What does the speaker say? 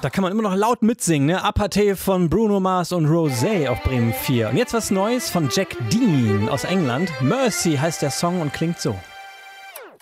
Da kann man immer noch laut mitsingen, ne? Apartheid von Bruno Mars und Rosé auf Bremen 4. Und jetzt was Neues von Jack Dean aus England. Mercy heißt der Song und klingt so.